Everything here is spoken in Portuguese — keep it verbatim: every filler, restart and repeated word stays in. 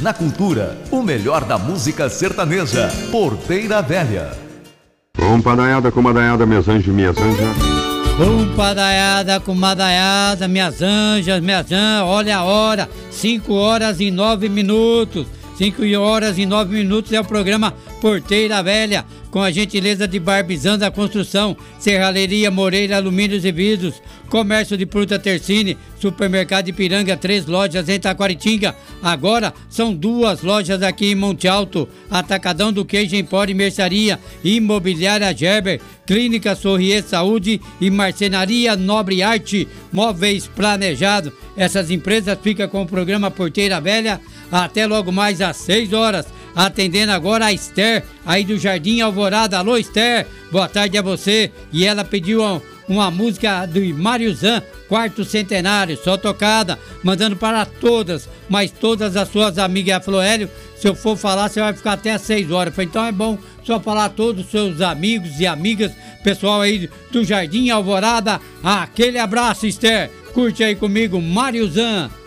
na cultura, o melhor da música sertaneja. Porteira Velha. Compadaiada, comadaiada, meus anjos e minhas anjas. Compadaiada, comadaiada, minhas anjas, minhas anjas, olha a hora, cinco horas e nove minutos. cinco horas e nove minutos é o programa Porteira Velha, com a gentileza de Barbizanda Construção, Serralheria Moreira Alumínios e Vidros, Comércio de Fruta Tercine, Supermercado Ipiranga, três lojas em Taquaritinga. Agora são duas lojas aqui em Monte Alto, Atacadão do Queijo Empório e Mercearia, Imobiliária Gerber, Clínica Sorrier Saúde e Marcenaria Nobre Arte, Móveis Planejados. Essas empresas ficam com o programa Porteira Velha até logo mais às seis horas. Atendendo agora a Esther, aí do Jardim Alvorada. Alô, Esther, boa tarde a você. E ela pediu uma, uma música do Mário Zan, quarto centenário, só tocada, mandando para todas, mas todas as suas amigas. Ela falou, Hélio, se eu for falar, você vai ficar até às seis horas. Eu falei, então é bom só falar a todos os seus amigos e amigas, pessoal aí do Jardim Alvorada. Aquele abraço, Esther. Curte aí comigo, Mário Zan.